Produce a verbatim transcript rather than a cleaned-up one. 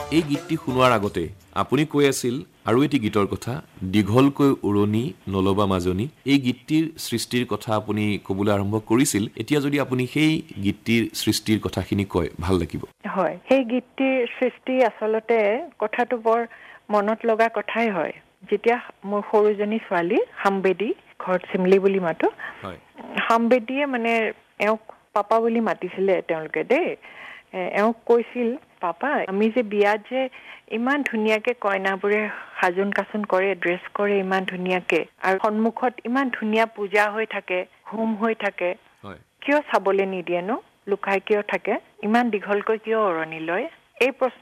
এই গীতটি শুনোৱাৰ আগতে আপুনি কৈ আছিল আৰু এটি গীতৰ কথা দীঘলকৈ উৰণি নলবা মাজনী এই গীতটিৰ সৃষ্টিৰ কথা আপুনি ক'বলৈ আৰম্ভ কৰিছিল এতিয়া যদি আপুনি সেই গীতটিৰ সৃষ্টিৰ কথাখিনি কয় ভাল লাগিব হয় সেই গীতটিৰ সৃষ্টি আচলতে কথাটো বৰ মনত লগা কথাই হয় যেতিয়া মোৰ সৰুজনী ছোৱালী হামবেদী ঘৰত চিমলি বুলি মাতো হয় হামবেদীয়ে মানে এওক পাপা বুলি মাতিছিলে তেওঁলোকে দেই এওক কৈছিল পাপা আমি যে বিয়াত যে ইমান ধুনীয়াকে কইনাবোৰে সাজুন কাচুন কৰে ড্ৰেছ কৰে ইমান ধুনীয়াকে আৰু সন্মুখত ইমান ধুনীয়া পূজা হৈ থাকে হোম হৈ থাকে হয় কিয় চাবলৈ নিদিয়ে ন লুকাই কিয় থাকে ইমান দীঘলকৈ কিয় উৰণি লয় এই প্ৰশ্ন